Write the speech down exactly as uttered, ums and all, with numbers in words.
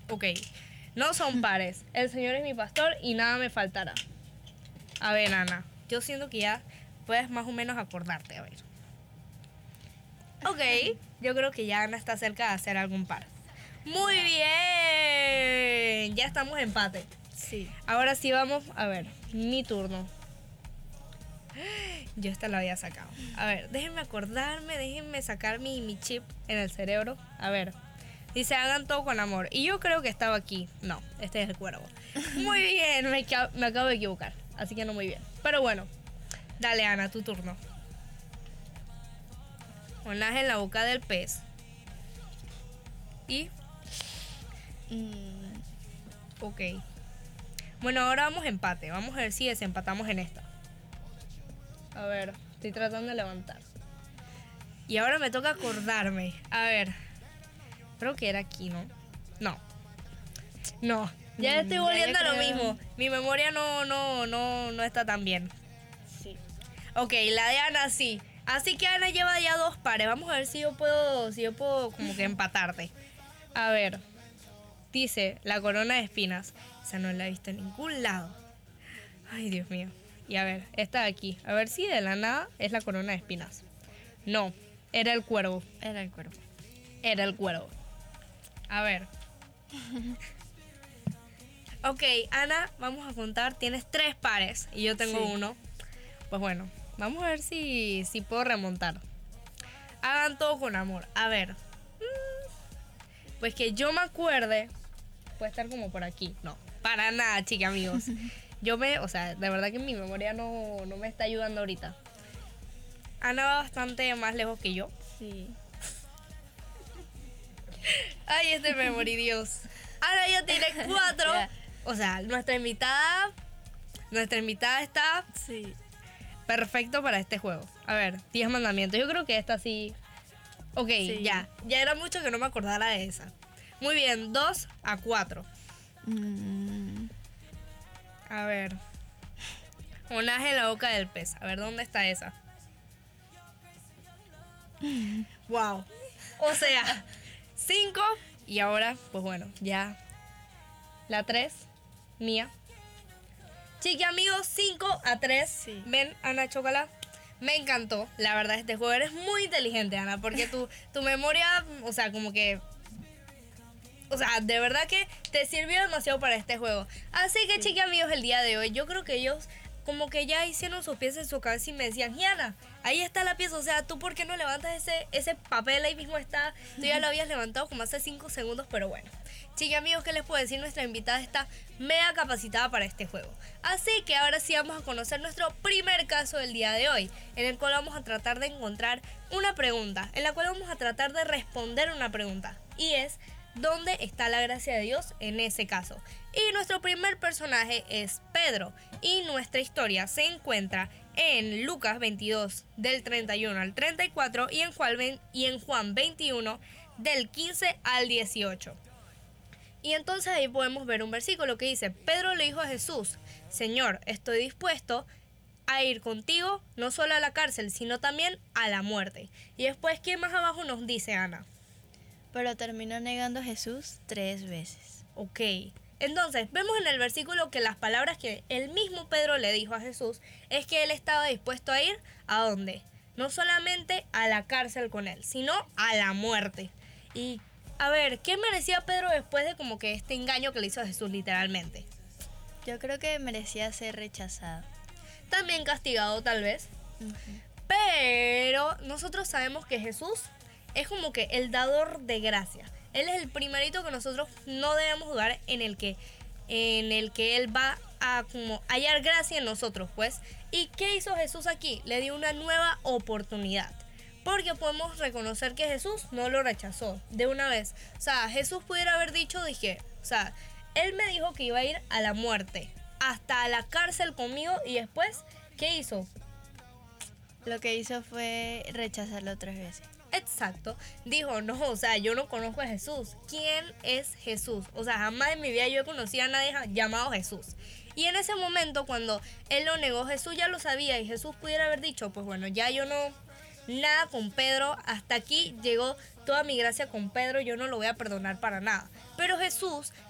Ok, no son pares. El Señor es mi pastor y nada me faltará. A ver, Ana, yo siento que ya puedes más o menos acordarte, a ver. Ok, yo creo que ya Ana está cerca de hacer algún par. Muy bien, ya estamos en empate. Sí. Ahora sí vamos, a ver, mi turno. Yo esta la había sacado. A ver, déjenme acordarme, déjenme sacar mi, mi chip en el cerebro. A ver, dice hagan todo con amor. Y yo creo que estaba aquí. No, este es el cuervo. Muy bien, me, me acabo de equivocar. Así que no muy bien. Pero bueno, dale Ana, tu turno. Ponlas en la boca del pez. Y... Mm, Ok. Bueno, ahora vamos a empate. Vamos a ver si desempatamos en esta. A ver, estoy tratando de levantar. Y ahora me toca acordarme. A ver. Creo que era aquí, ¿no? No. No. Ya estoy Mm, volviendo ya a lo creo. mismo. Mi memoria no, no, no, no está tan bien. sí. Ok, la de Ana sí. Así que Ana lleva ya dos pares. Vamos a ver si yo puedo, si yo puedo como que empatarte. A ver. Dice la corona de espinas. Esa no la he visto en ningún lado. Ay, Dios mío. Y a ver, esta de aquí. A ver si de la nada es la corona de espinas. No, era el cuervo. Era el cuerpo. Era el cuervo. A ver. Ok, Ana, vamos a contar. Tienes tres pares y yo tengo Sí. uno. Pues bueno, vamos a ver si, si puedo remontar. Hagan todo con amor. A ver. Mm, Pues que yo me acuerde. Puede estar como por aquí. No, para nada, chicas, amigos. Yo me, o sea, de verdad que mi memoria no, no me está ayudando ahorita. Ana va bastante más lejos que yo. Sí. Ay, este memory, Dios. Ana ya tiene cuatro. Ya. O sea, nuestra invitada. Nuestra invitada está Sí. perfecto para este juego. A ver, diez mandamientos. Yo creo que esta sí. Ok, Sí. ya. Ya era mucho que no me acordara de esa. Muy bien, dos a cuatro. Mm, A ver. Onaje en la boca del pez. A ver, ¿dónde está esa? Wow. O sea, cinco. Y ahora, pues bueno, ya. La tres, mía. Chiqui amigos, cinco a tres. Sí. Ven, Ana, chócala. Me encantó, la verdad, este juego. Eres muy inteligente, Ana, porque tu, tu memoria, o sea, como que... O sea, de verdad que te sirvió demasiado para este juego. Así que, chiqui amigos, el día de hoy, yo creo que ellos como que ya hicieron sus piezas en su cabeza y me decían, Giana, ahí está la pieza. O sea, ¿tú por qué no levantas ese, ese papel? Ahí mismo está. Tú ya lo habías levantado como hace cinco segundos, pero bueno. Chiqui amigos, ¿qué les puedo decir? Nuestra invitada está mega capacitada para este juego. Así que ahora sí vamos a conocer nuestro primer caso del día de hoy, en el cual vamos a tratar de encontrar una pregunta, en la cual vamos a tratar de responder una pregunta. Y es, ¿dónde está la gracia de Dios en ese caso? Y nuestro primer personaje es Pedro. Y nuestra historia se encuentra en Lucas veintidós, del treinta y uno al treinta y cuatro, y en Juan, y en Juan veintiuno, del quince al dieciocho. Y entonces ahí podemos ver un versículo que dice, Pedro le dijo a Jesús, Señor, estoy dispuesto a ir contigo, no solo a la cárcel, sino también a la muerte. Y después, ¿qué más abajo nos dice Ana? pero terminó negando a Jesús tres veces. Ok, entonces vemos en el versículo que las palabras que el mismo Pedro le dijo a Jesús es que él estaba dispuesto a ir, ¿a dónde? No solamente a la cárcel con él, sino a la muerte. Y a ver, ¿qué merecía Pedro después de como que este engaño que le hizo a Jesús literalmente? Yo creo que merecía ser rechazado. También castigado tal vez, Ujú. pero nosotros sabemos que Jesús es como que el dador de gracia. Él es el primerito que nosotros no debemos dudar en el que en el que él va a como hallar gracia en nosotros, pues. ¿Y qué hizo Jesús aquí? Le dio una nueva oportunidad. Porque podemos reconocer que Jesús no lo rechazó de una vez. O sea, Jesús pudiera haber dicho, dije, o sea, él me dijo que iba a ir a la muerte, hasta a la cárcel conmigo, y después, ¿qué hizo? Lo que hizo fue rechazarlo tres veces. Exacto, dijo, no, o sea, yo no conozco a Jesús. ¿Quién es Jesús? O sea, jamás en mi vida yo he conocido a nadie llamado Jesús. Y en ese momento, cuando él lo negó, Jesús ya lo sabía, y Jesús pudiera haber dicho, pues bueno, ya yo no, nada con Pedro, hasta aquí llegó toda mi gracia con Pedro, yo no lo voy a perdonar para nada. Pero Jesús